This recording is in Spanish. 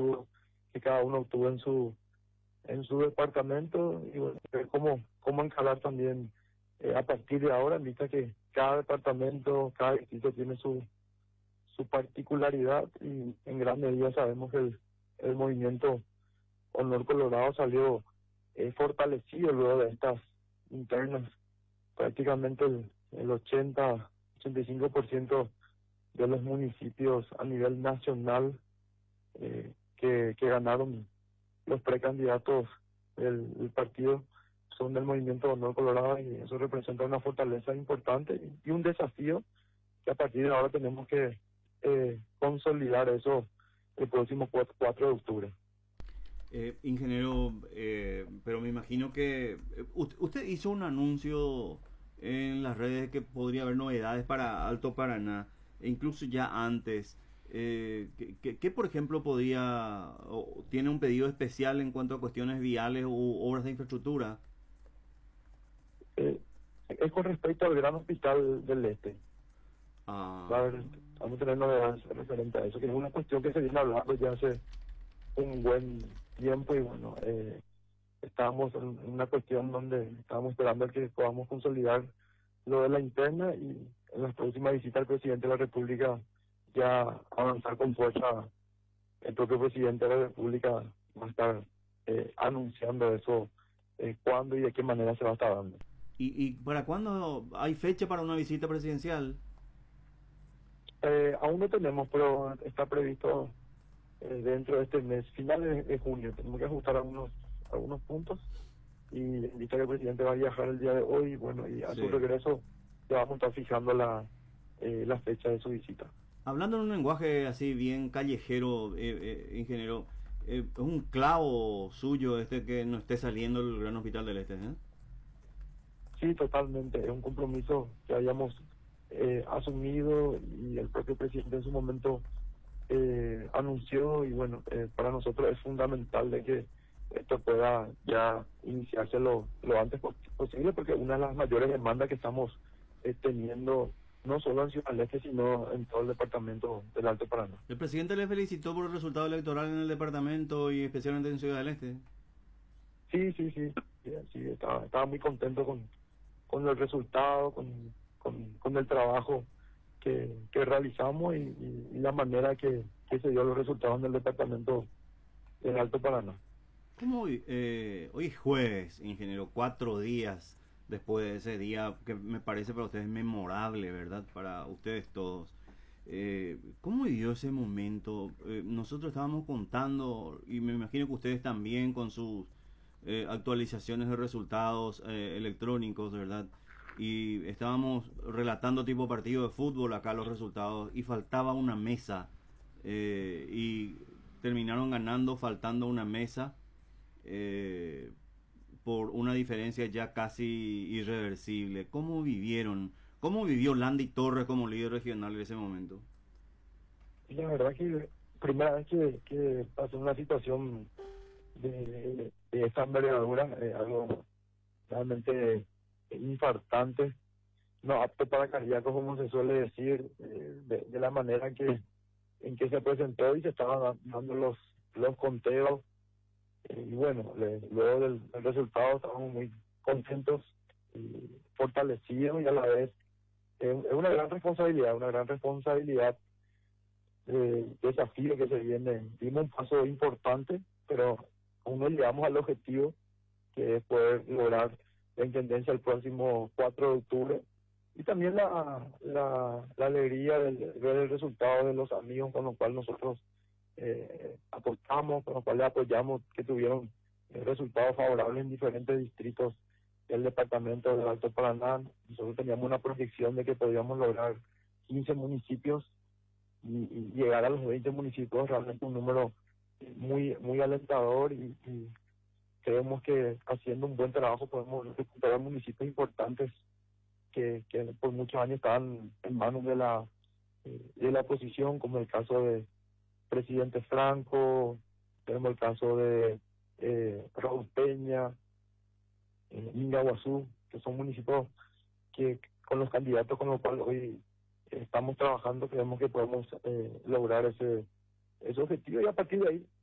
que cada uno obtuvo en su departamento, y bueno, ver cómo encarar también a partir de ahora, en vista que cada departamento, cada distrito tiene su particularidad, y en gran medida sabemos que el movimiento Honor Colorado salió fortalecido luego de estas internas. Prácticamente el 85% de los municipios a nivel nacional que ganaron los precandidatos del partido son del movimiento Honor Colorado, y eso representa una fortaleza importante y un desafío que a partir de ahora tenemos que consolidar eso el próximo 4 de octubre. Ingeniero, pero me imagino que usted hizo un anuncio en las redes que podría haber novedades para Alto Paraná, e incluso ya antes. ¿Qué, por ejemplo, podría o tiene un pedido especial en cuanto a cuestiones viales u obras de infraestructura? Es con respecto al Gran Hospital del Este. Ah, Vamos a tener novedades referente a eso, que es una cuestión que se viene hablando ya hace un buen tiempo, y bueno, estábamos en una cuestión donde estábamos esperando que podamos consolidar lo de la interna, y en las próximas visitas al presidente de la República ya avanzar con fuerza. El propio presidente de la República va a estar anunciando eso, cuándo y de qué manera se va a estar dando. ¿y para cuándo hay fecha para una visita presidencial? Aún no tenemos, pero está previsto dentro de este mes, finales de junio. Tenemos que ajustar algunos puntos, y indica que el presidente va a viajar el día de hoy, y bueno, y a su Sí. regreso ya vamos a estar fijando la fecha de su visita. Hablando en un lenguaje así bien callejero, ingeniero, es un clavo suyo este que no esté saliendo el Gran Hospital del Este, ¿eh? Sí, totalmente. Es un compromiso que hayamos asumido, y el propio presidente en su momento anunció, y bueno, para nosotros es fundamental de que esto pueda ya iniciarse lo antes posible, porque una de las mayores demandas que estamos teniendo, no solo en Ciudad del Este, sino en todo el departamento del Alto Paraná. El presidente le felicitó por el resultado electoral en el departamento y especialmente en Ciudad del Este. Sí, sí, sí, sí, sí, estaba muy contento con el resultado, con el trabajo que realizamos, y la manera que se dio los resultados en el departamento del Alto Paraná. ¿Cómo hoy es jueves, ingeniero? 4 días después de ese día que me parece para ustedes memorable, ¿verdad? Para ustedes todos. ¿Cómo vivió ese momento? Nosotros estábamos contando, y me imagino que ustedes también con sus actualizaciones de resultados electrónicos, ¿verdad? Y estábamos relatando tipo partido de fútbol acá los resultados, y faltaba una mesa, y terminaron ganando faltando una mesa, eh, por una diferencia ya casi irreversible. ¿Cómo vivieron? ¿Cómo vivió Landy Torres como líder regional en ese momento? Y la verdad que primera vez que pasó una situación de esta envergadura, algo realmente infartante, no apto para cardíacos, como se suele decir, de la manera en que se presentó y se estaban dando los conteos. Y bueno, luego del resultado estábamos muy contentos y fortalecidos, y a la vez es una gran responsabilidad, desafío que se viene. Dimos un paso importante, pero aún no llegamos al objetivo, que es poder lograr la intendencia el próximo 4 de octubre. Y también la alegría de ver el resultado de los amigos con los cuales nosotros apostamos, con los cuales apoyamos, que tuvieron resultados favorables en diferentes distritos del departamento del Alto Paraná. Nosotros teníamos una proyección de que podíamos lograr 15 municipios, y llegar a los 20 municipios, realmente un número muy alentador, y creemos que haciendo un buen trabajo podemos recuperar municipios importantes que por muchos años estaban en manos de la oposición, como el caso de Presidente Franco, tenemos el caso de Raúl Peña, Ingaguazú, que son municipios que con los candidatos con los cuales hoy estamos trabajando, creemos que podemos lograr ese objetivo, y a partir de ahí